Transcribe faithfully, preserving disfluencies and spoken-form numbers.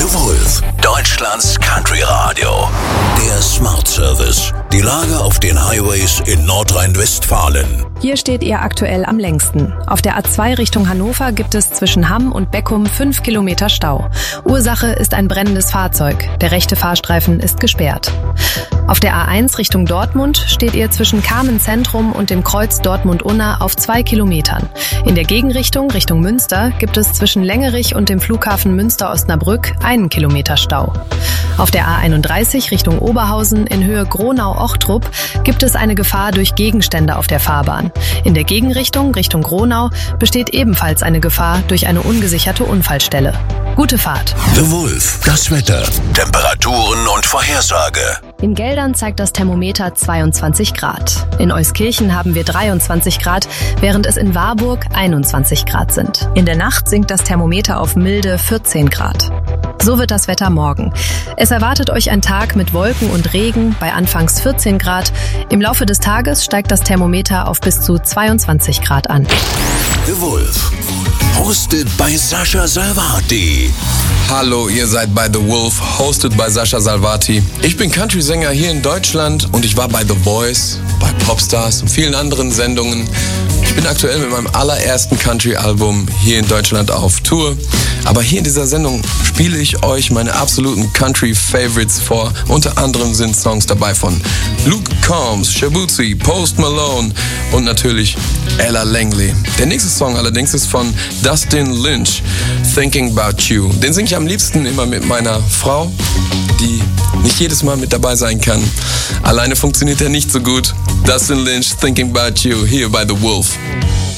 The Wolf, Deutschlands Country Radio. Der Smart Service. Die Lage auf den Highways in Nordrhein-Westfalen. Hier steht ihr aktuell am längsten. Auf der A zwei Richtung Hannover gibt es zwischen Hamm und Beckum fünf Kilometer Stau. Ursache ist ein brennendes Fahrzeug. Der rechte Fahrstreifen ist gesperrt. Auf der A eins Richtung Dortmund steht ihr zwischen Kamen Zentrum und dem Kreuz Dortmund-Unna auf zwei Kilometern. In der Gegenrichtung Richtung Münster gibt es zwischen Längerich und dem Flughafen Münster-Osnabrück einen Kilometer Stau. Auf der A einunddreißig Richtung Oberhausen in Höhe Gronau-Ochtrup gibt es eine Gefahr durch Gegenstände auf der Fahrbahn. In der Gegenrichtung Richtung Gronau besteht ebenfalls eine Gefahr durch eine ungesicherte Unfallstelle. Gute Fahrt. The Wolf, das Wetter, Temperaturen und Vorhersage. In Geldern zeigt das Thermometer zweiundzwanzig Grad. In Euskirchen haben wir dreiundzwanzig Grad, während es in Warburg einundzwanzig Grad sind. In der Nacht sinkt das Thermometer auf milde vierzehn Grad. So wird das Wetter morgen. Es erwartet euch ein Tag mit Wolken und Regen bei anfangs vierzehn Grad. Im Laufe des Tages steigt das Thermometer auf bis zu zweiundzwanzig Grad an. The Wolf, hosted by Sascha Salvati. Hallo, ihr seid bei The Wolf, hosted by Sascha Salvati. Ich bin Country-Sänger hier in Deutschland und ich war bei The Voice, bei Popstars und vielen anderen Sendungen. Ich bin aktuell mit meinem allerersten Country-Album hier in Deutschland auf Tour. Aber hier in dieser Sendung spiele ich euch meine absoluten Country-Favorites vor. Unter anderem sind Songs dabei von Luke Combs, Shabuzi, Post Malone und natürlich Ella Langley. Der nächste Song allerdings ist von Dustin Lynch, Thinking About You. Den singe ich am liebsten immer mit meiner Frau, die nicht jedes Mal mit dabei sein kann. Alleine funktioniert er nicht so gut. Dustin Lynch, Thinking About You, hier bei The Wolf.